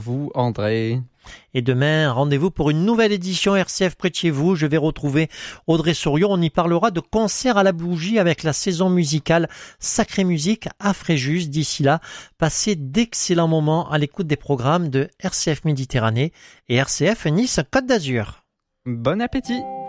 Vous, André. Et demain, rendez-vous pour une nouvelle édition RCF près de chez vous. Je vais retrouver Audrey Souriau. On y parlera de concert à la bougie avec la saison musicale Sacrée Musique à Fréjus. D'ici là, passez d'excellents moments à l'écoute des programmes de RCF Méditerranée et RCF Nice Côte d'Azur. Bon appétit!